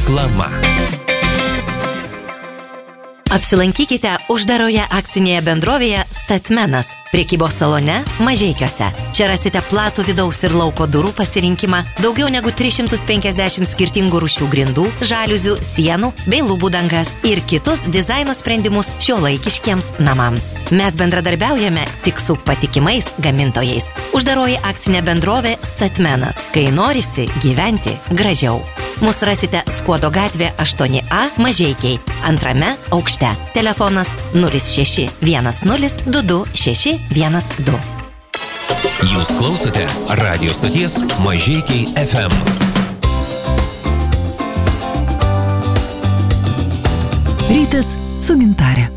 Reklama. Apsilankykite uždaroje akcinėje bendrovėje Statmenas, prekybos salone Mažeikiuose. Čia rasite platų vidaus ir lauko durų pasirinkimą, daugiau negu 350 skirtingų rūšių grindų, žaliuzių, sienų bei lubų dangas ir kitus dizaino sprendimus šiuolaikiškiems namams. Mes bendradarbiaujame tik su patikimais gamintojais. Uždaroji akcinė bendrovė Statmenas, kai norisi gyventi gražiau. Mūsų rasite Skuodo gatvė 8A Mažeikiai, antrame aukšte. Telefonas 0610226612. Jūs klausote radio stoties Mažeikiai FM. Rytas su Gintare.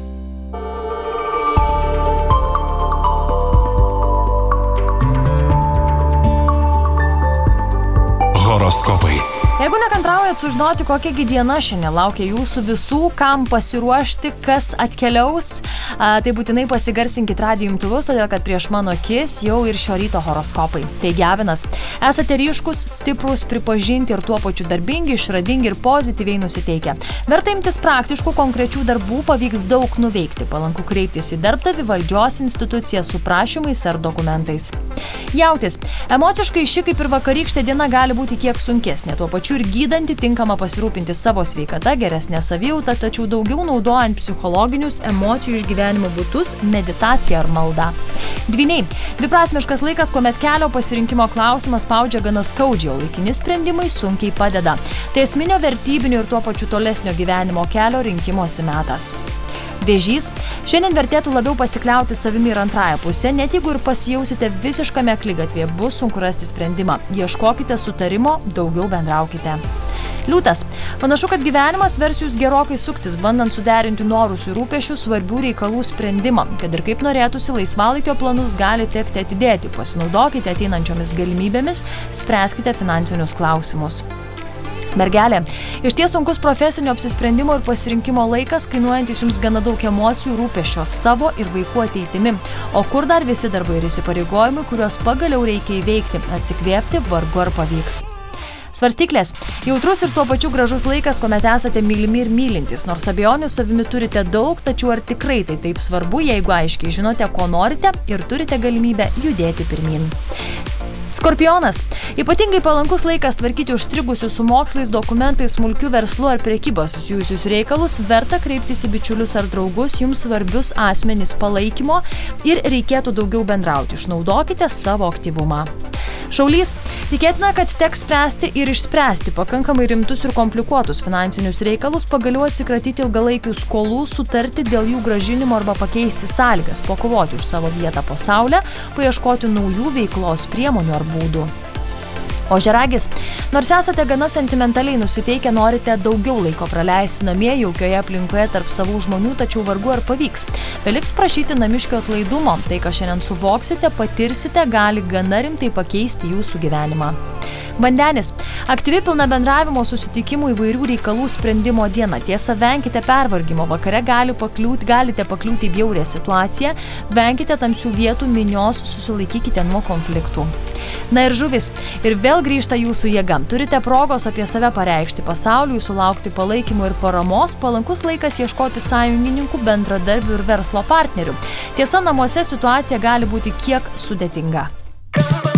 Horoskopai. Jeigu nekantraujat sužinoti, kokia diena šiandien laukia jūsų visų, kam pasiruošti, kas atkeliaus, tai būtinai pasigarsinkit radijo imtuvus, todėl kad prieš mano akis jau ir šio ryto horoskopai. Taigi Avinas, esate ryškus, stiprus, pripažinti ir tuo pačiu darbingi, išradingi ir pozityviai nusiteikę. Verta imtis praktiškų, konkrečių darbų, pavyks daug nuveikti, palanku kreiptis į darbdavį, valdžios instituciją su prašymais ar dokumentais. Jautis, emociškai ši kaip ir vakarykštė diena gali būti kiek sunkesnė, tuo pačiu ir gydanti, tinkama pasirūpinti savo sveikata, geresnė savijauta, tačiau daugiau naudojant psichologinius emocijų išgyvenimo būdus, meditaciją ar maldą. Dvyniai, dviprasmiškas laikas, kuomet kelio pasirinkimo klausimas spaudžia gana skaudžiai, o laikini sprendimai sunkiai padeda. Tai esminio vertybinio ir tuo pačiu tolesnio gyvenimo kelio rinkimosi metas. Vėžys, šiandien vertėtų labiau pasikliauti savimi ir antrąją pusę, net jeigu ir pasijausite visiškame akligatvėje, bus sunku rasti sprendimą. Ieškokite sutarimo, daugiau bendraukite. Liūtas, panašu, kad gyvenimas vers jūs gerokai suktis, bandant suderinti norus ir rūpesčius svarbių reikalų sprendimą. Kad ir kaip norėtųsi, laisvalaikio planus gali tekti atidėti, pasinaudokite ateinančiomis galimybėmis, spręskite finansinius klausimus. Mergelė, iš ties sunkus profesinio apsisprendimo ir pasirinkimo laikas, kainuojantis jums gana daug emocijų, rūpesčio savo ir vaikų ateitimi. O kur dar visi darbai ir įsipareigojimai, kuriuos pagaliau reikia įveikti, atsikvėpti, vargu ar pavyks. Svarstyklės, jautrus ir tuo pačiu gražus laikas, kuomet esate mylimi ir mylintys, nors abejonių savimi turite daug, tačiau ar tikrai tai taip svarbu, jeigu aiškiai žinote, ko norite ir turite galimybę judėti pirmyn. Skorpionas, ypatingai palankus laikas tvarkyti užstrigusius su mokslais, dokumentais, smulkiu verslu ar prekyba susijusius reikalus, verta kreiptis į bičiulius ar draugus, jums svarbius asmenys palaikymo ir reikėtų daugiau bendrauti, išnaudokite savo aktyvumą. Šaulys, tikėtina, kad teks spręsti ir išspręsti pakankamai rimtus ir komplikuotus finansinius reikalus, pagaliau atsikratyti ilgalaikių skolų, sutarti dėl jų grąžinimo arba pakeisti sąlygas, pakovoti už savo vietą po saule, paieškoti naujų veiklos priemonių ar būdų. Ožiaragis, nors esate gana sentimentaliai nusiteikę, norite daugiau laiko praleisti namie, jaukioje aplinkoje tarp savų žmonių, tačiau vargu ar pavyks. Beliks prašyti namiškio atlaidumo, tai ką šiandien suvoksite, patirsite, gali gana rimtai pakeisti jūsų gyvenimą. Vandenis, aktyvi pilna bendravimo, susitikimų, įvairių reikalų sprendimo diena. Tiesa, venkite pervargimo, vakare galite pakliūti į bjaurią situaciją, venkite tamsių vietų, minios, susilaikykite nuo konfliktų. Na ir žuvis, ir vėl grįžta jūsų jėga. Turite progos apie save pareikšti pasauliui, sulaukti palaikymo ir paramos, palankus laikas ieškoti sąjungininkų, bendradarbių ir verslo partnerių. Tiesa, namuose situacija gali būti kiek sudėtinga.